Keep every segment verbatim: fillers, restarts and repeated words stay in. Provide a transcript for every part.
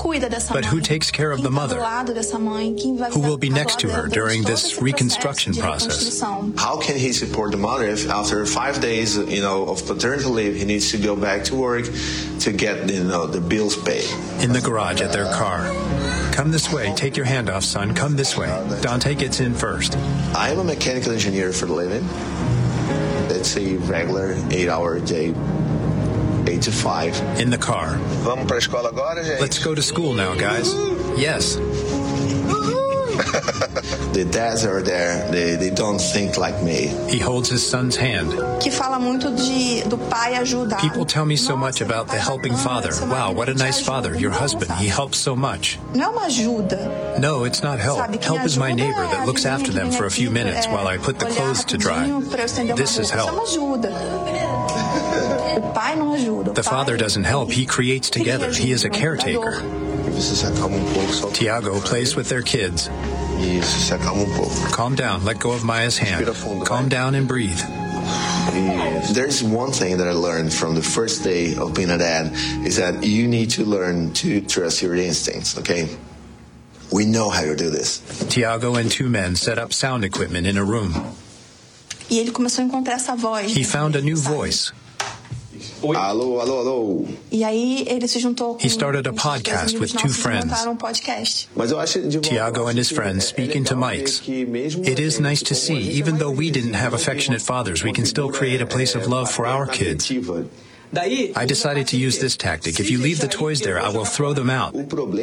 cuida dessa mãe? But who takes care of the Quem tá do mother? lado dessa mãe? Quem vai Who will be ficar do next to lado her dela during durante this todo esse reconstruction processo de process? reconstrução? How can he support the mother if after five days, you know, of paternity leave, he needs to go back to work to get, you know, the bills paid? In the garage at their car. Come this way. Take your hand off, son. Come this way. Dante gets in first. I am a mechanical engineer for a living. It's a regular eight-hour day, eight to five. In the car. Vamos pra escola agora, gente? Let's go to school now, guys. Yes. The dads are there. They, they don't think like me. He holds his son's hand. Que fala muito de do pai ajudar. People tell me so much about the helping father. Wow, what a nice father. Your husband, he helps so much. Não é uma ajuda. No, it's not help. Help is my neighbor that looks after them for a few minutes while I put the clothes to dry. This is help. The father doesn't help. He creates together. He is a caretaker. Tiago plays with their kids. Calm down. Let go of Maya's hand. Calm down and breathe. There's one thing that I learned from the first day of being a dad is that you need to learn to trust your instincts, okay? We know how to do this. Tiago and two men set up sound equipment in a room. E ele começou a encontrar essa voz. He found a new voice. Alô, alô, alô. E aí ele se juntou com He started a podcast with two friends. Um podcast. Tiago and his friends speaking to mics. It is nice to see, even though we didn't have affectionate fathers, we can still create a place of love for our kids. I decided to use this tactic. If you leave the toys there, I will throw them out.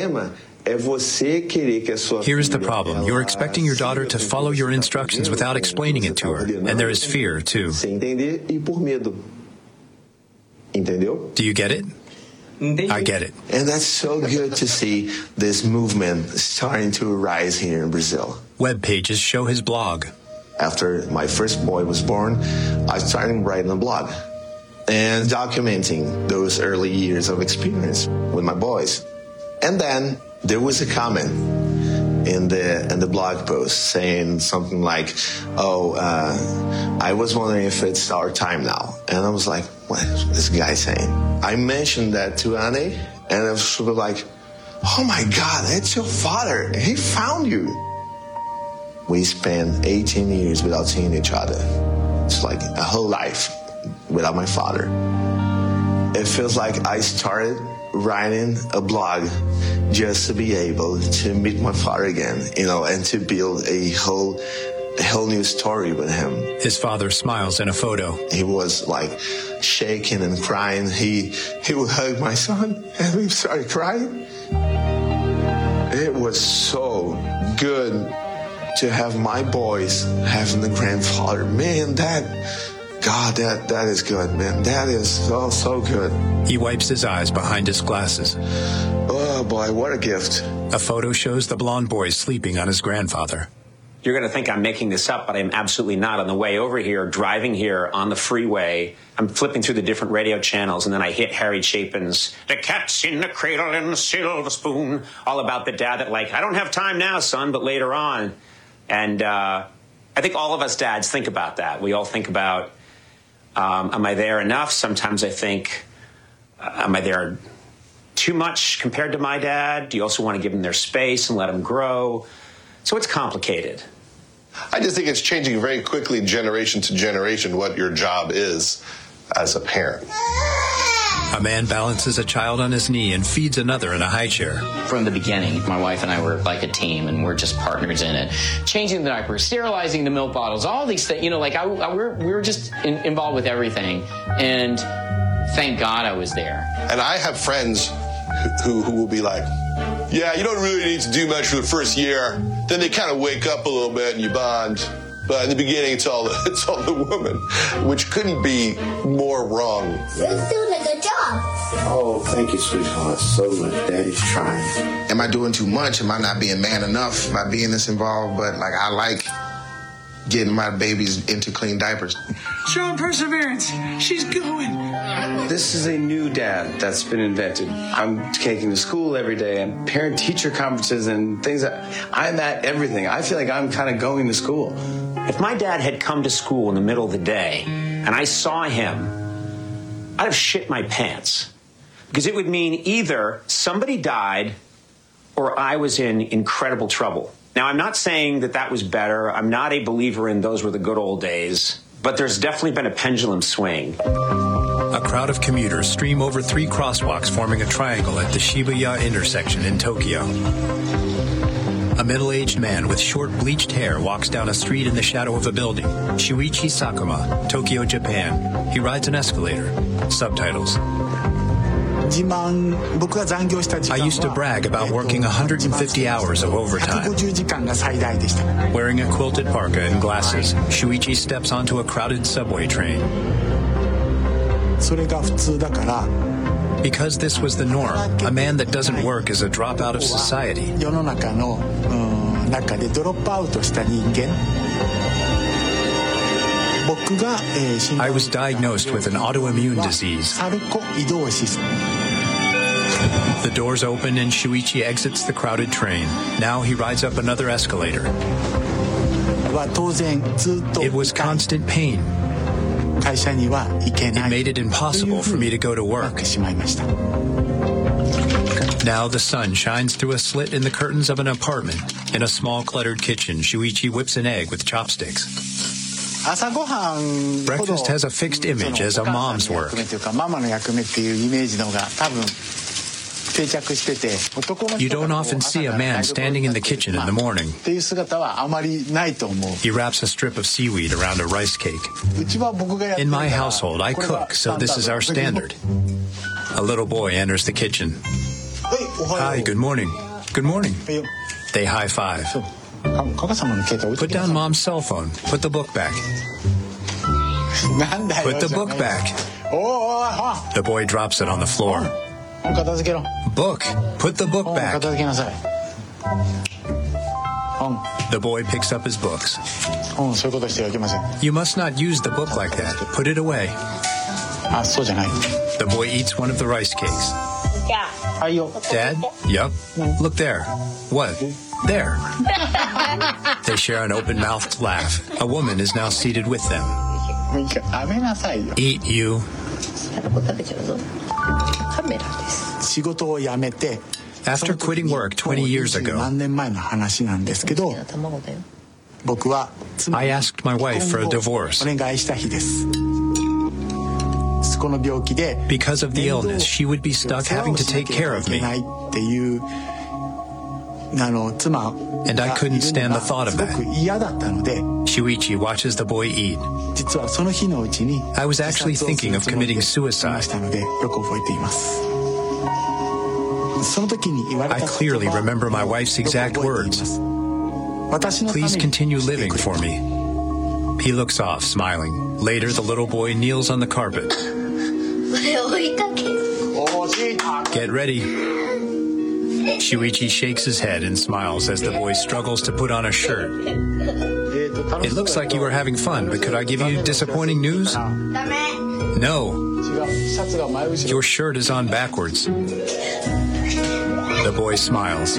Here is the problem. You're expecting your daughter to follow your instructions without explaining it to her. And there is fear, too. Do you get it? I get it. And that's so good to see this movement starting to arise here in Brazil. Web pages show his blog. After my first boy was born, I started writing a blog and documenting those early years of experience with my boys. And then there was a comment in the in the blog post saying something like, oh, uh, I was wondering if it's our time now. And I was like, what is this guy saying? I mentioned that to Annie, and I was sort of like, oh my God, it's your father. He found you. We spent eighteen years without seeing each other. It's like a whole life without my father. It feels like I started writing a blog just to be able to meet my father again, you know, and to build a whole a whole new story with him. His father smiles in a photo. He was like shaking and crying. He he would hug my son and we started crying. It was so good to have my boys having the grandfather. Man, that God, that that is good, man. That is so, so good. He wipes his eyes behind his glasses. Oh, boy, what a gift. A photo shows the blonde boy sleeping on his grandfather. You're going to think I'm making this up, but I'm absolutely not. On the way over here, driving here on the freeway, I'm flipping through the different radio channels, and then I hit Harry Chapin's The Cat's in the Cradle and the Silver Spoon, all about the dad that, like, I don't have time now, son, but later on. And uh, I think all of us dads think about that. We all think about, um, am I there enough? Sometimes I think, uh, am I there too much compared to my dad? Do you also want to give them their space and let them grow? So it's complicated. I just think it's changing very quickly, generation to generation, what your job is as a parent. A man balances a child on his knee and feeds another in a high chair. From the beginning, my wife and I were like a team, and we're just partners in it. Changing the diapers, sterilizing the milk bottles, all these things. You know, like I, I, we're, we were just in, involved with everything. And thank God I was there. And I have friends who, who will be like, yeah, you don't really need to do much for the first year. Then they kind of wake up a little bit and you bond. But in the beginning, it's all the, it's all the woman, which couldn't be more wrong. You're doing a good job. Oh, thank you, sweetheart, so much. Daddy's trying. Am I doing too much? Am I not being man enough by being this involved? But, like, I like getting my babies into clean diapers. Showing perseverance. She's going. This is a new dad that's been invented. I'm taking to school every day and parent-teacher conferences and things. That, I'm at everything. I feel like I'm kind of going to school. If my dad had come to school in the middle of the day and I saw him, I'd have shit my pants. Because it would mean either somebody died or I was in incredible trouble. Now, I'm not saying that that was better. I'm not a believer in those were the good old days, but there's definitely been a pendulum swing. A crowd of commuters stream over three crosswalks forming a triangle at the Shibuya intersection in Tokyo. A middle-aged man with short bleached hair walks down a street in the shadow of a building. Shuichi Sakuma, Tokyo, Japan. He rides an escalator. Subtitles. I used to brag about working one hundred fifty hours of overtime. Wearing a quilted parka and glasses, Shuichi steps onto a crowded subway train. Because this was the norm, a man that doesn't work is a dropout of society. I was diagnosed with an autoimmune disease. The doors open and Shuichi exits the crowded train. Now he rides up another escalator. It was constant pain. It made it impossible for me to go to work. Now the sun shines through a slit in the curtains of an apartment. In a small cluttered kitchen, Shuichi whips an egg with chopsticks. Breakfast has a fixed image as a mom's work. You don't often see a man standing in the kitchen in the morning. He wraps a strip of seaweed around a rice cake. In my household, I cook, so this is our standard. A little boy enters the kitchen. Hi, good morning. Good morning. They high five. Put down mom's cell phone. Put the book back. Put the book back. The boy drops it on the floor. Book. Put the book back. The boy picks up his books. You must not use the book like that. Put it away. The boy eats one of the rice cakes. Dad? Yup. Look there. What? There. They share an open-mouthed laugh. A woman is now seated with them. Eat, you. After quitting work twenty years ago, I asked my wife for a divorce. Because of the illness, she would be stuck having to take care of me. And I couldn't stand the thought of that. Shuichi watches the boy eat. I was actually thinking of committing suicide. I clearly remember my wife's exact words. Please continue living for me. He looks off, smiling. Later, the little boy kneels on the carpet. Get ready. Shuichi shakes his head and smiles as the boy struggles to put on a shirt. It looks like you are having fun, but could I give you disappointing news? No. Your shirt is on backwards. The boy smiles.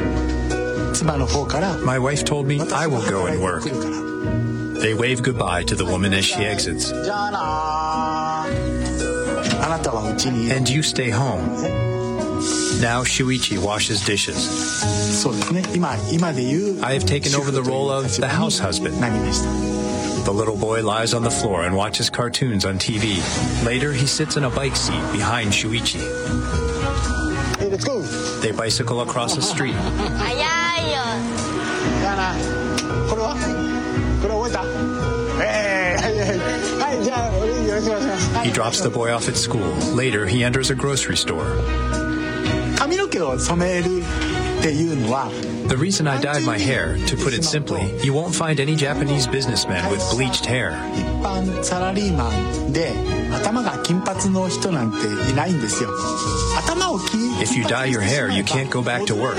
My wife told me I will go and work. They wave goodbye to the woman as she exits. And you stay home. Now Shuichi washes dishes. I have taken over the role of the house husband. The little boy lies on the floor and watches cartoons on T V. Later, he sits in a bike seat behind Shuichi. Hey, let's go. They bicycle across the street. He drops the boy off at school. Later, he enters a grocery store. The reason I dyed my hair, to put it simply, you won't find any Japanese businessmen with bleached hair. If you dye your hair, you can't go back to work.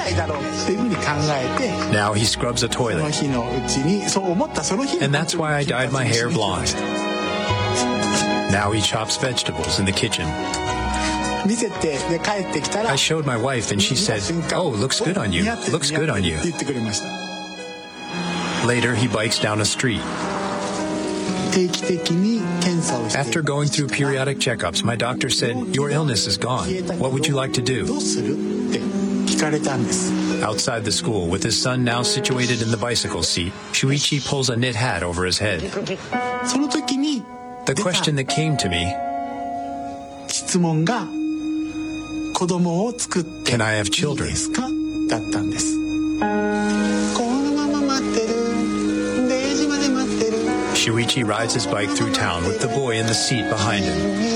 Now he scrubs a toilet. And that's why I dyed my hair blonde. Now he chops vegetables in the kitchen. I showed my wife and she said, "Oh, looks good on you. Looks good on you." Later, he bikes down a street. After going through periodic checkups, my doctor said, "Your illness is gone. What would you like to do?" Outside the school, with his son now situated in the bicycle seat, Shuichi pulls a knit hat over his head. The question that came to me, can I have children? Shuichi rides his bike through town with the boy in the seat behind him.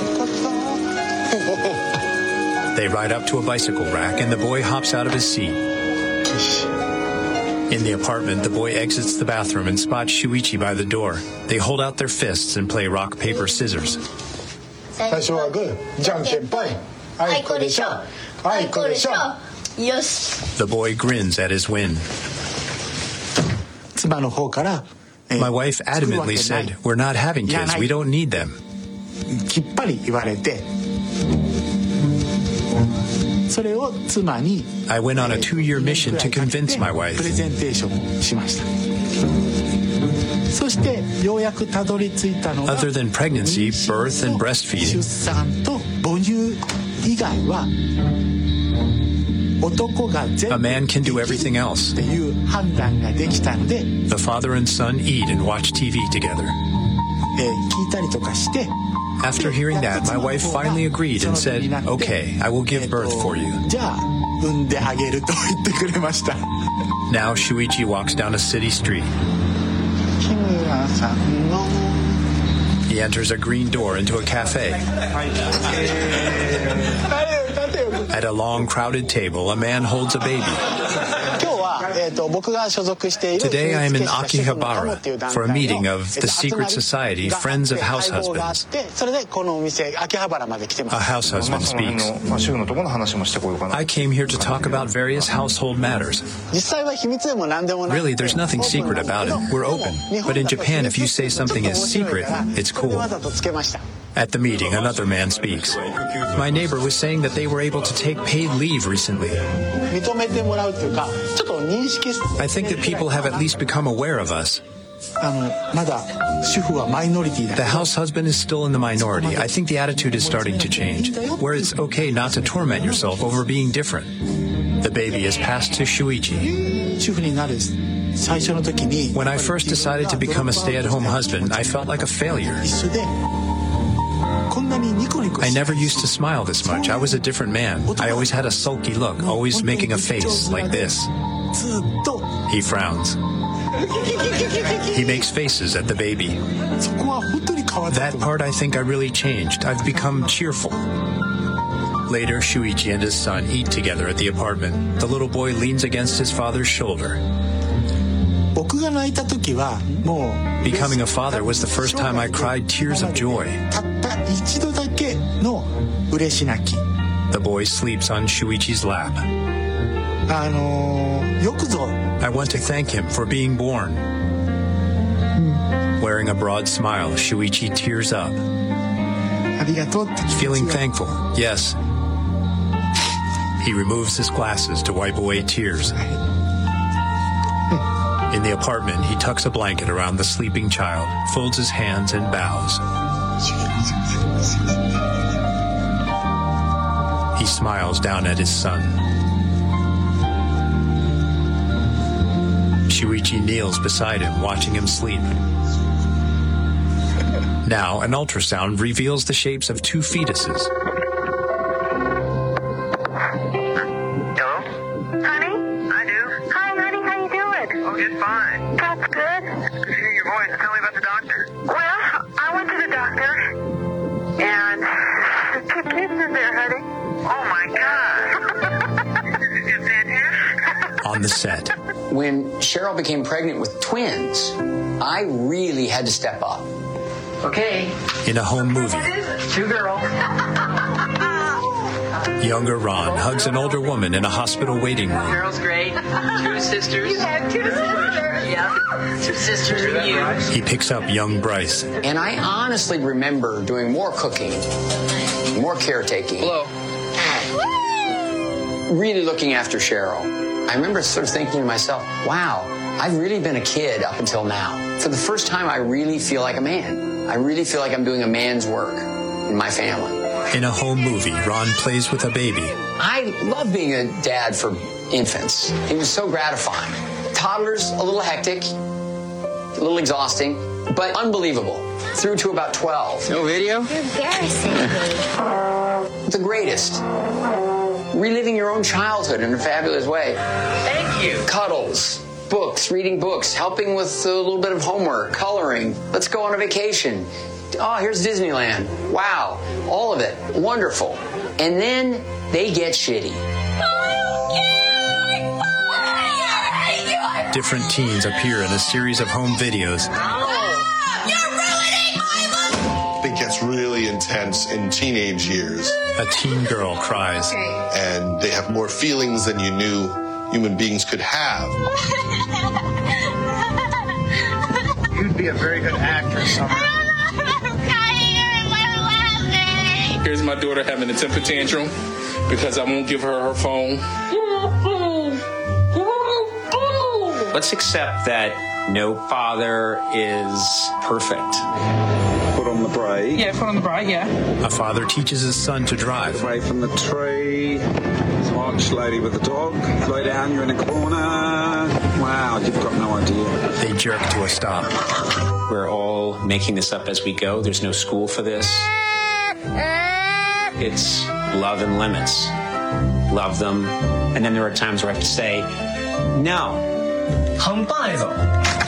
They ride up to a bicycle rack and the boy hops out of his seat. In the apartment, the boy exits the bathroom and spots Shuichi by the door. They hold out their fists and play rock, paper, scissors. The boy grins at his win. My wife adamantly said, we're not having kids, we don't need them. I went on a two-year mission to convince my wife. Other than pregnancy, birth, and breastfeeding, a man can do everything else. The father and son eat and watch T V together. After hearing that, my wife finally agreed and said, okay, I will give birth for you. Now Shuichi walks down a city street. He enters a green door into a cafe. At a long, crowded table, a man holds a baby. Today I am in Akihabara for a meeting of the secret society Friends of House Husbands. A house husband speaks. I came here to talk about various household matters. Really, there's nothing secret about it. We're open. But in Japan, if you say something is secret, it's cool. At the meeting, another man speaks. My neighbor was saying that they were able to take paid leave recently. I think that people have at least become aware of us. The house husband is still in the minority. I think the attitude is starting to change, where it's okay not to torment yourself over being different. The baby is passed to Shuichi. When I first decided to become a stay-at-home husband, I felt like a failure. I never used to smile this much. I was a different man. I always had a sulky look, always making a face like this. He frowns. He makes faces at the baby. That part I think I really changed. I've become cheerful. Later, Shuichi and his son eat together at the apartment. The little boy leans against his father's shoulder. Becoming a father was the first time I cried tears of joy. The boy sleeps on Shuichi's lap. I want to thank him for being born. Wearing a broad smile, Shuichi tears up. Feeling thankful, yes. He removes his glasses to wipe away tears. In the apartment, he tucks a blanket around the sleeping child, folds his hands, and bows. He smiles down at his son. Shuichi kneels beside him, watching him sleep. Now, an ultrasound reveals the shapes of two fetuses. Fine. That's good. Good to hear your voice. Tell me about the doctor. Well, I went to the doctor, and the two kids in there, honey. Oh, my God. This is just fantastic. On the set. When Cheryl became pregnant with twins, I really had to step up. Okay. In a home movie. Two girls. Younger Ron hugs an older woman in a hospital waiting room. Cheryl's great. Two sisters. You have two sisters. Yeah. Two sisters and you. He picks up young Bryce. And I honestly remember doing more cooking, more caretaking. Hello. Really looking after Cheryl. I remember sort of thinking to myself, wow, I've really been a kid up until now. For the first time, I really feel like a man. I really feel like I'm doing a man's work in my family. In a home movie, Ron plays with a baby. I love being a dad for infants. It was so gratifying. Toddlers, a little hectic, a little exhausting, but unbelievable. Through to about twelve. No video? You're embarrassing me. The greatest. Reliving your own childhood in a fabulous way. Thank you. Cuddles, books, reading books, helping with a little bit of homework, coloring. Let's go on a vacation. Oh, here's Disneyland. Wow. All of it. Wonderful. And then they get shitty. Different teens appear in a series of home videos. You're ruining my life! It gets really intense in teenage years. A teen girl cries. And they have more feelings than you knew human beings could have. You'd be a very good actress, Summer. Here's my daughter having a temper tantrum because I won't give her her phone. Let's accept that no father is perfect. Put on the brake. Yeah, put on the brake, yeah. A father teaches his son to drive. Away from the tree. Watch lady with the dog. Slow down, you're in a corner. Wow, you've got no idea. They jerk to a stop. We're all making this up as we go. There's no school for this. It's love and limits. Love them. And then there are times where I have to say, no. 很棒来着，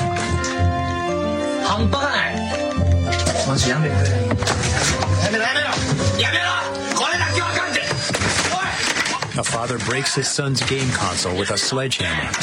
很棒哎！我是杨美飞，还没来没有？也没了，过来打电话看去。 A father breaks his son's game console with a sledgehammer.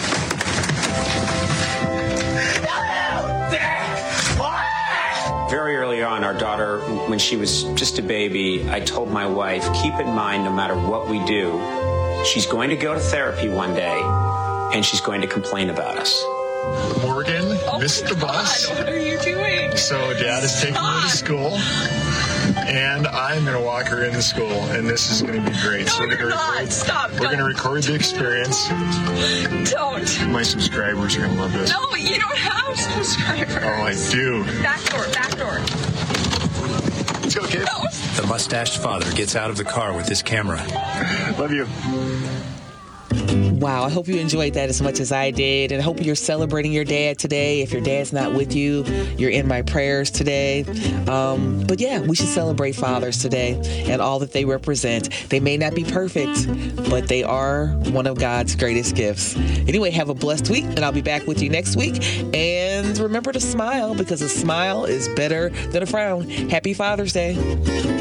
Very early on, our daughter, when she was just a baby, I told my wife, keep in mind, no matter what we do, she's going to go to therapy one day, and she's going to complain about us. Morgan oh missed the bus. God, what are you doing? So Dad is taking her to school, and I'm going to walk her into school, and this is going to be great. No, so we're you're gonna not. Record, Stop. We're going to record the experience. Don't. My subscribers are going to love this. No, you don't have subscribers. Oh, I do. Back door, back door. Let's go, kid. No. The mustached father gets out of the car with his camera. Love you. Wow, I hope you enjoyed that as much as I did, and I hope you're celebrating your dad today. If your dad's not with you, you're in my prayers today. Um, but yeah, we should celebrate fathers today and all that they represent. They may not be perfect, but they are one of God's greatest gifts. Anyway, have a blessed week, and I'll be back with you next week. And remember to smile, because a smile is better than a frown. Happy Father's Day.